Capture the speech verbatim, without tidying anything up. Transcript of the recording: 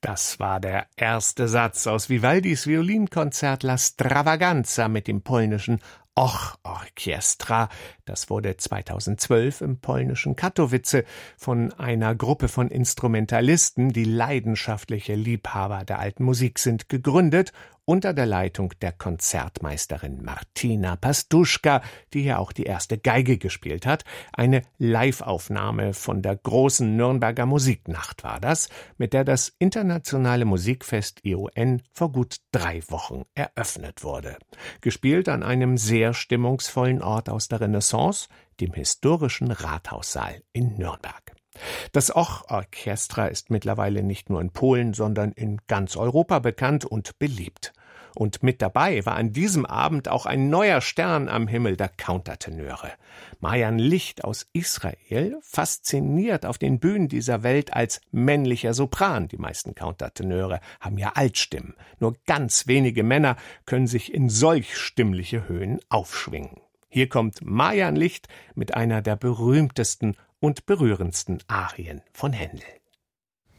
Das war der erste Satz aus Vivaldis Violinkonzert La Stravaganza mit dem polnischen Och Orchestra. Das wurde zweitausendzwölf im polnischen Katowice von einer Gruppe von Instrumentalisten, die leidenschaftliche Liebhaber der alten Musik sind, gegründet, unter der Leitung der Konzertmeisterin Martina Pastuszka, die ja auch die erste Geige gespielt hat. Eine Live-Aufnahme von der großen Nürnberger Musiknacht war das, mit der das internationale Musikfest I O N vor gut drei Wochen eröffnet wurde. Gespielt an einem sehr stimmungsvollen Ort aus der Renaissance, dem historischen Rathaussaal in Nürnberg. Das Och Orchestra ist mittlerweile nicht nur in Polen, sondern in ganz Europa bekannt und beliebt. Und mit dabei war an diesem Abend auch ein neuer Stern am Himmel der Countertenöre. Marjan Licht aus Israel fasziniert auf den Bühnen dieser Welt als männlicher Sopran. Die meisten Countertenöre haben ja Altstimmen. Nur ganz wenige Männer können sich in solch stimmliche Höhen aufschwingen. Hier kommt Marjan Licht mit einer der berühmtesten und berührendsten Arien von Händel.